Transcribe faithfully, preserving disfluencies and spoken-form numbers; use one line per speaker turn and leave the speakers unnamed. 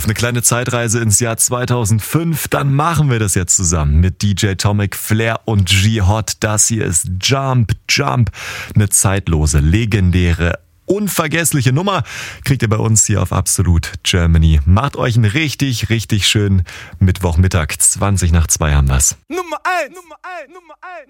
Auf eine kleine Zeitreise ins Jahr zweitausendfünf, dann machen wir das jetzt zusammen mit D J Tomic, Flair und G-Hot. Das hier ist Jump, Jump, eine zeitlose, legendäre, unvergessliche Nummer. Kriegt ihr bei uns hier auf Absolut Germany. Macht euch einen richtig, richtig schönen Mittwochmittag. zwanzig nach zwei haben wir's.
Nummer eins, Nummer eins, Nummer eins.